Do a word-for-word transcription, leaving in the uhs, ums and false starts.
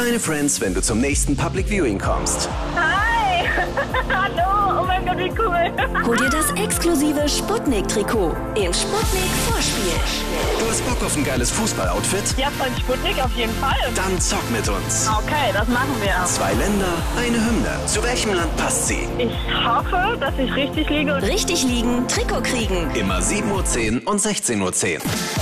deine Friends, wenn du zum nächsten Public Viewing kommst. Hi! Hallo! Oh mein Gott, wie cool! Hol dir das exklusive Sputnik-Trikot im Sputnik-Vorspiel. Du hast Bock auf ein geiles Fußballoutfit? Ja, von Sputnik auf jeden Fall. Dann zock mit uns. Okay, das machen wir. Zwei Länder, eine Hymne. Zu welchem Land passt sie? Ich hoffe, dass ich richtig liege. Richtig liegen, Trikot kriegen. Immer sieben Uhr zehn und sechzehn Uhr zehn.